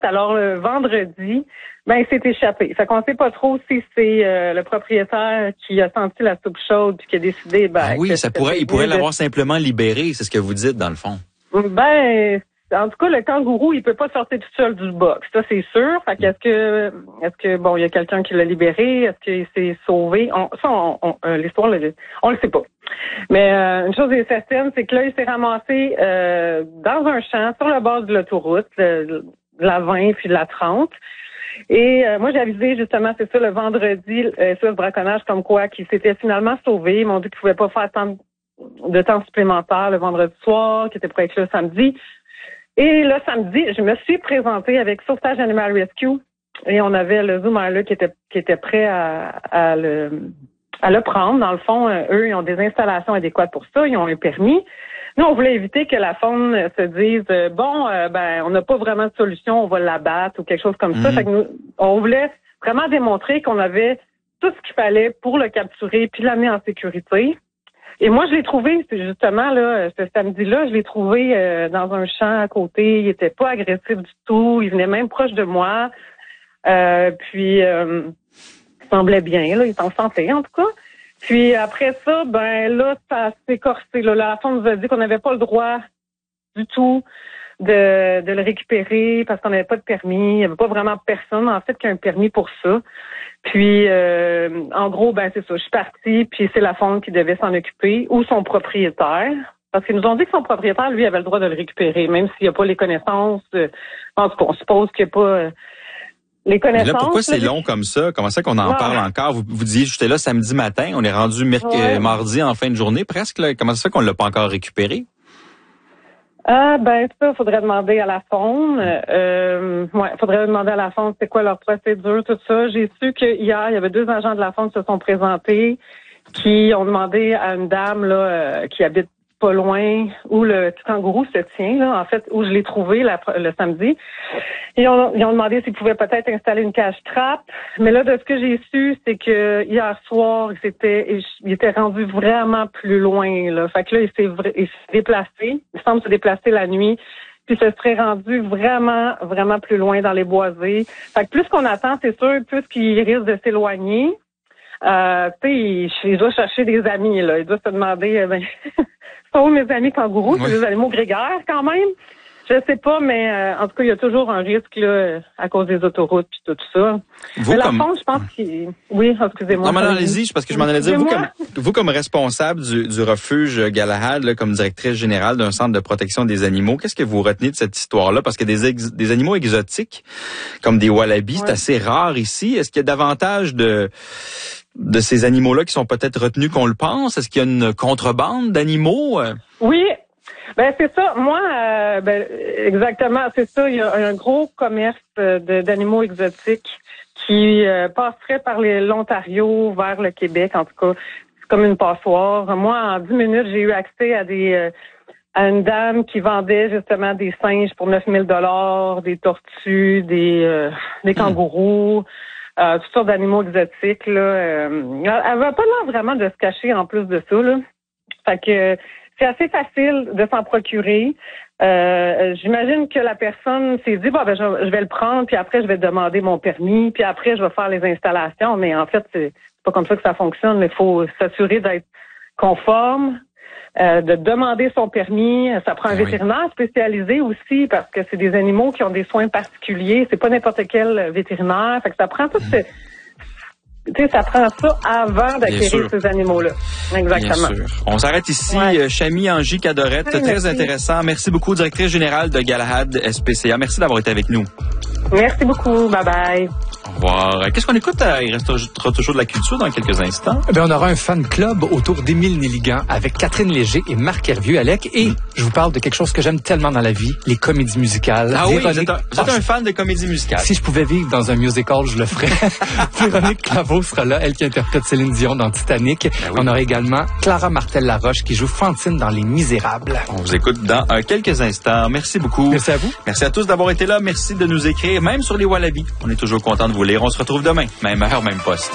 Alors, le vendredi, il s'est échappé. Fait qu'on sait pas trop si c'est le propriétaire qui a senti la soupe chaude puis qui a décidé, oui, il pourrait l'avoir simplement libéré, c'est ce que vous dites, dans le fond. En tout cas, le kangourou, il peut pas sortir tout seul du box. Ça, c'est sûr. Fait qu'est-ce que, il y a quelqu'un qui l'a libéré? Est-ce qu'il s'est sauvé? L'histoire, on le sait pas. Mais, une chose est certaine, c'est que là, il s'est ramassé, dans un champ, sur le bord de l'autoroute, de la 20 puis de la 30. Et, moi, j'ai avisé, justement, c'est ça, le vendredi, sur le braconnage, comme quoi, qu'il s'était finalement sauvé. Ils m'ont dit qu'il pouvait pas faire de temps supplémentaire le vendredi soir, qu'il était prêt être là samedi. Et là, samedi, je me suis présentée avec Sauvetage Animal Rescue et on avait le Zoomer qui était prêt à le prendre. Dans le fond, eux, ils ont des installations adéquates pour ça, ils ont un permis. Nous, on voulait éviter que la faune se dise on n'a pas vraiment de solution, on va l'abattre ou quelque chose comme ça. Fait que nous, on voulait vraiment démontrer qu'on avait tout ce qu'il fallait pour le capturer puis l'amener en sécurité. Et moi, je l'ai trouvé, justement, là, ce samedi-là, je l'ai trouvé dans un champ à côté. Il était pas agressif du tout. Il venait même proche de moi. Puis, il semblait bien, là. Il était en santé, en tout cas. Puis, après ça, là, ça s'est corsé, là. La faune nous a dit qu'on n'avait pas le droit du tout de le récupérer parce qu'on n'avait pas de permis. Il n'y avait pas vraiment personne, en fait, qui a un permis pour ça. Puis, en gros, c'est ça. Je suis partie, puis c'est la faune qui devait s'en occuper, ou son propriétaire. Parce qu'ils nous ont dit que son propriétaire, lui, avait le droit de le récupérer, même s'il n'y a pas les connaissances. En tout cas, on suppose qu'il n'y a pas les connaissances. Mais là, pourquoi c'est long comme ça? Comment ça qu'on en parle encore? Vous disiez, j'étais là samedi matin, on est rendu mardi en fin de journée presque. Là. Comment ça fait qu'on ne l'a pas encore récupéré? Ça, faudrait demander à la faune. Faudrait demander à la faune c'est quoi leur procédure, tout ça. J'ai su que hier, il y avait 2 agents de la faune qui se sont présentés, qui ont demandé à une dame là qui habite pas loin où le kangourou se tient, là, en fait, où je l'ai trouvé le samedi. Ils ont demandé s'ils pouvaient peut-être installer une cage trappe. Mais là, de ce que j'ai su, c'est que hier soir, il était rendu vraiment plus loin, là. Fait que là, il s'est déplacé. Il semble se déplacer la nuit. Puis se serait rendu vraiment, vraiment plus loin dans les boisés. Fait que plus qu'on attend, c'est sûr, plus qu'il risque de s'éloigner. Il doit chercher des amis, là. Il doit se demander, sont où mes amis kangourous? C'est des animaux grégaires, quand même. Je sais pas, mais en tout cas, il y a toujours un risque là à cause des autoroutes puis tout ça. Mais la faune, je pense qu'il... Oui, excusez-moi. Non, allez-y, parce que je m'en allais dire, vous comme responsable du refuge Galahad, là, comme directrice générale d'un centre de protection des animaux, qu'est-ce que vous retenez de cette histoire-là? Parce que des animaux exotiques, comme des wallabies, c'est assez rare ici. Est-ce qu'il y a davantage de ces animaux-là qui sont peut-être retenus qu'on le pense? Est-ce qu'il y a une contrebande d'animaux? Oui. C'est ça. Moi, exactement, c'est ça. Il y a un gros commerce d'animaux exotiques qui passerait par l'Ontario vers le Québec. En tout cas, c'est comme une passoire. Moi, en 10 minutes, j'ai eu accès à une dame qui vendait justement des singes pour 9 000 $, des tortues, des kangourous, toutes sortes d'animaux exotiques. Là, elle avait pas l'air vraiment de se cacher en plus de ça. Là. Fait que c'est assez facile de s'en procurer. J'imagine que la personne s'est dit, je vais le prendre, puis après, je vais demander mon permis, puis après, je vais faire les installations. Mais en fait, c'est pas comme ça que ça fonctionne. Il faut s'assurer d'être conforme, de demander son permis. Ça prend un vétérinaire spécialisé aussi, parce que c'est des animaux qui ont des soins particuliers. C'est pas n'importe quel vétérinaire. Fait que ça prend tout ça prend ça avant d'acquérir ces animaux-là. Exactement. Bien sûr. On s'arrête ici. Chami Angie Cadorette, très intéressant. Merci beaucoup, directrice générale de Galahad SPCA. Merci d'avoir été avec nous. Merci beaucoup. Bye-bye. Au revoir. Qu'est-ce qu'on écoute? Il restera toujours de la culture dans quelques instants. On aura un fan club autour d'Émile Nelligan avec Catherine Léger et Marc Hervieux, Alec. Et je vous parle de quelque chose que j'aime tellement dans la vie, les comédies musicales. Ah Véronique... oui, vous êtes un fan de comédies musicales. Si je pouvais vivre dans un musical, je le ferais. Véronique Claveau sera là, elle qui interprète Céline Dion dans Titanic. On aura également Clara Martel-Laroche qui joue Fantine dans Les Misérables. On vous écoute dans quelques instants. Merci beaucoup. Merci à vous. Merci à tous d'avoir été là. Merci de nous écrire, même sur les Wallabies. On est toujours content de vous lire. On se retrouve demain, même heure, même poste.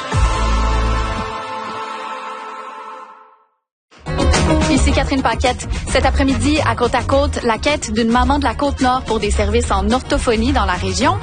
Ici Catherine Paquette. Cet après-midi, à Côte, la quête d'une maman de la Côte-Nord pour des services en orthophonie dans la région.